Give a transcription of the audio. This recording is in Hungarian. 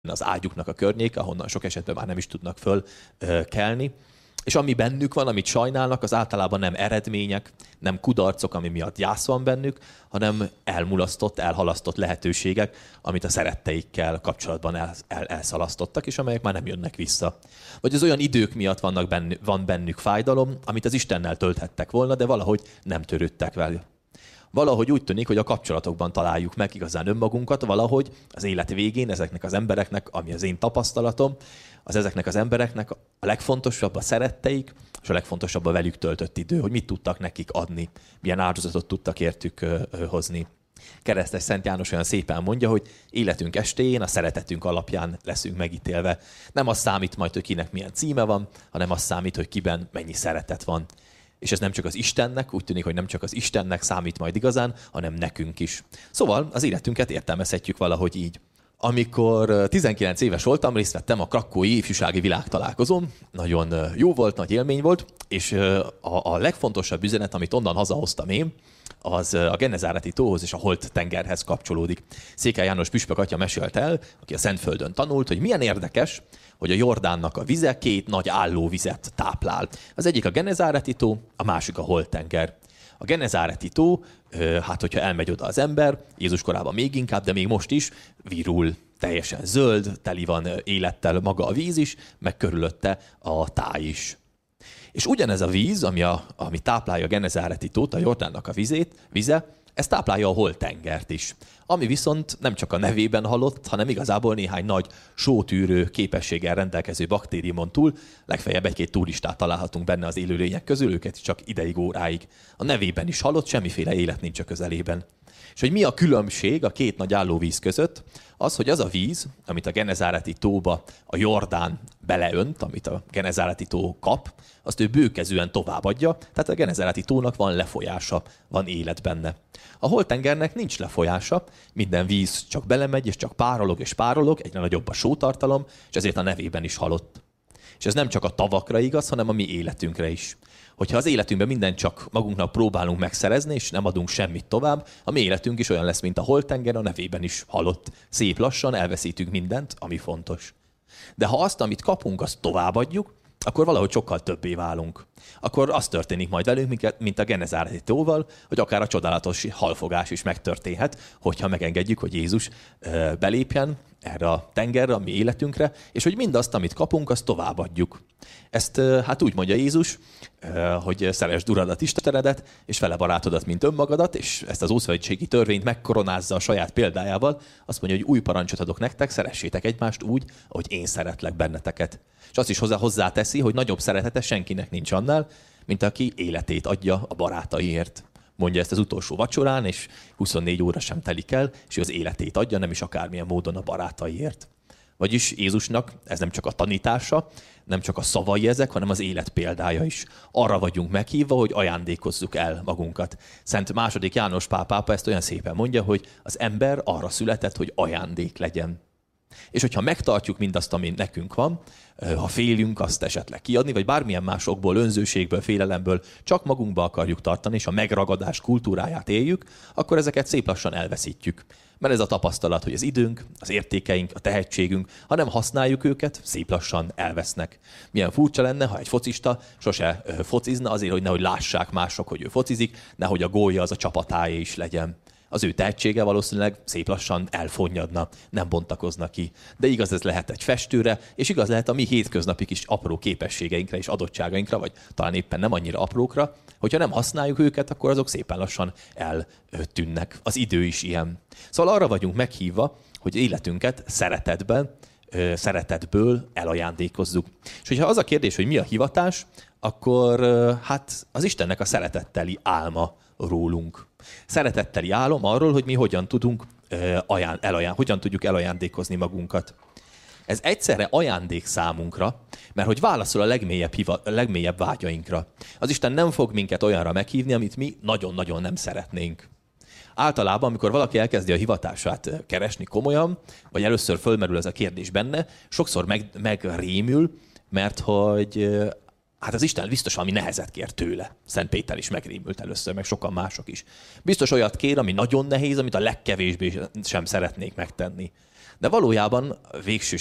az ágyuknak a környéke, ahonnan sok esetben már nem is tudnak fölkelni. És ami bennük van, amit sajnálnak, az általában nem eredmények, nem kudarcok, ami miatt gyász van bennük, hanem elmulasztott, elhalasztott lehetőségek, amit a szeretteikkel kapcsolatban elszalasztottak, és amelyek már nem jönnek vissza. Vagy az olyan idők miatt van bennük fájdalom, amit az Istennel tölthettek volna, de valahogy nem törődtek vele. Valahogy úgy tűnik, hogy a kapcsolatokban találjuk meg igazán önmagunkat, valahogy az élet végén ezeknek az embereknek, ami az én tapasztalatom, az ezeknek az embereknek a legfontosabb a szeretteik, és a legfontosabb a velük töltött idő, hogy mit tudtak nekik adni, milyen áldozatot tudtak értük hozni. Keresztes Szent János olyan szépen mondja, hogy életünk estéjén a szeretetünk alapján leszünk megítélve. Nem az számít majd, hogy kinek milyen címe van, hanem az számít, hogy kiben mennyi szeretet van. És ez nem csak az Istennek, úgy tűnik, hogy nem csak az Istennek számít majd igazán, hanem nekünk is. Szóval az életünket értelmezhetjük valahogy így. Amikor 19 éves voltam, részt vettem a krakói ifjúsági világtalálkozón. Nagyon jó volt, nagy élmény volt, és a legfontosabb üzenet, amit onnan hazahoztam én, az a Genezáreti tóhoz és a Holt-tengerhez kapcsolódik. Székely János püspök atya mesélt el, aki a Szentföldön tanult, hogy milyen érdekes, hogy a Jordánnak a vize két nagy állóvizet táplál. Az egyik a Genezáreti tó, a másik a Holt-tenger. A Genezáreti tó, hát hogyha elmegy oda az ember, Jézus korában még inkább, de még most is virul, teljesen zöld, teli van élettel maga a víz is, meg körülötte a táj is. És ugyanez a víz, ami táplálja a Genezáreti tót, a Jordánnak a vize, ez táplálja a Holt-tengert is. Ami viszont nem csak a nevében halott, hanem igazából néhány nagy sótűrő képességgel rendelkező baktériumon túl, legfeljebb egy-két turistát találhatunk benne az élőlények közül, őket csak ideig, óráig. A nevében is halott, semmiféle élet nincs a közelében. És hogy mi a különbség a két nagy állóvíz között? Az, hogy az a víz, amit a Genezáreti tóba a Jordán beleönt, amit a Genezáreti tó kap, azt ő bőkezűen továbbadja, tehát a Genezáreti tónak van lefolyása, van élet benne. A Holt-tengernek nincs lefolyása, minden víz csak belemegy, és csak párolog, egyre nagyobb a sótartalom, és ezért a nevében is halott. És ez nem csak a tavakra igaz, hanem a mi életünkre is. Hogyha az életünkben mindent csak magunknak próbálunk megszerezni, és nem adunk semmit tovább, a mi életünk is olyan lesz, mint a Holt-tenger, a nevében is halott. Szép lassan elveszítünk mindent, ami fontos. De ha azt, amit kapunk, azt továbbadjuk, akkor valahogy sokkal többé válunk. Akkor az történik majd velünk, mint a Genezáreti tóval, hogy akár a csodálatos halfogás is megtörténhet, hogyha megengedjük, hogy Jézus belépjen erre a tengerre, a mi életünkre, és hogy mindazt, amit kapunk, azt továbbadjuk. Ezt hát úgy mondja Jézus, hogy szeresd Uradat, Istenedet, és vele barátodat, mint önmagadat, és ezt az ószövetségi törvényt megkoronázza a saját példájával. Azt mondja, hogy új parancsot adok nektek, szeressétek egymást úgy, ahogy én szeretlek benneteket. És azt is hozzáteszi, hogy nagyobb szeretete senkinek nincs annál, mint aki életét adja a barátaiért. Mondja ezt az utolsó vacsorán, és 24 óra sem telik el, és ő az életét adja, nem is akármilyen módon a barátaiért. Vagyis Jézusnak ez nem csak a tanítása, nem csak a szavai ezek, hanem az élet példája is. Arra vagyunk meghívva, hogy ajándékozzuk el magunkat. Szent II. János Pál pápa ezt olyan szépen mondja, hogy az ember arra született, hogy ajándék legyen. És hogyha megtartjuk mindazt, ami nekünk van, ha félünk azt esetleg kiadni, vagy bármilyen másokból, önzőségből, félelemből csak magunkba akarjuk tartani, és a megragadás kultúráját éljük, akkor ezeket szép lassan elveszítjük. Mert ez a tapasztalat, hogy az időnk, az értékeink, a tehetségünk, ha nem használjuk őket, szép lassan elvesznek. Milyen furcsa lenne, ha egy focista sose focizna azért, hogy nehogy lássák mások, hogy ő focizik, nehogy a gólja az a csapatáé is legyen. Az ő tehetsége valószínűleg szép lassan elfonnyadna, nem bontakozna ki. De igaz ez lehet egy festőre, és igaz lehet a mi hétköznapi kis apró képességeinkre és adottságainkra, vagy talán éppen nem annyira aprókra. Hogyha nem használjuk őket, akkor azok szépen lassan eltűnnek. Az idő is ilyen. Szóval arra vagyunk meghívva, hogy életünket szeretetből elajándékozzuk. És hogyha az a kérdés, hogy mi a hivatás, akkor hát az Istennek a szeretetteli álma rólunk. Szeretetteli álom arról, hogy mi hogyan tudunk hogyan tudjuk elajándékozni magunkat. Ez egyszerre ajándék számunkra, mert hogy válaszol a legmélyebb vágyainkra. Az Isten nem fog minket olyanra meghívni, amit mi nagyon-nagyon nem szeretnénk. Általában, amikor valaki elkezdi a hivatását keresni komolyan, vagy először fölmerül ez a kérdés benne, sokszor megrémül, mert hogy hát az Isten biztos valami nehezet kér tőle. Szent Péter is megrémült először, meg sokan mások is. Biztos olyat kér, ami nagyon nehéz, amit a legkevésbé sem szeretnék megtenni. De valójában végső